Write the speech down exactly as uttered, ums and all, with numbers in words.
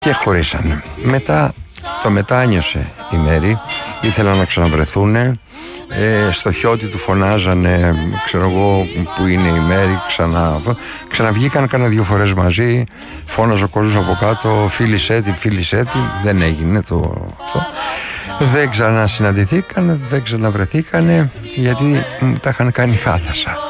Και χωρίσανε. Μετά το μετάνιωσε η Μέρη, ήθελαν να ξαναβρεθούν. Ε, στο χιότι του φωνάζανε, ξέρω εγώ που είναι η Μέρη, ξανά, ξαναβγήκαν κάνα δύο φορές μαζί, φώναζε ο κόσμος από κάτω, φίλησέ τη, φίλησέ τη, δεν έγινε το αυτό. Δεν ξανασυναντηθήκαν, δεν ξαναβρεθήκανε, γιατί τα είχαν κάνει θάλασσα.